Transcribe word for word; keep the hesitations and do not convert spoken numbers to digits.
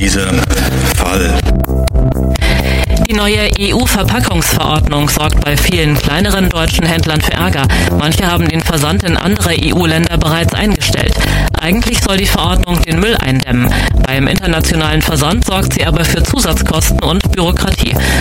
dieser Fall. Die neue E U-Verpackungsverordnung sorgt bei vielen kleineren deutschen Händlern für Ärger. Manche haben den Versand in andere E U-Länder bereits eingestellt. Eigentlich soll die Verordnung den Müll eindämmen. Beim internationalen Versand sorgt sie aber für Zusatzkosten und Bürokratie.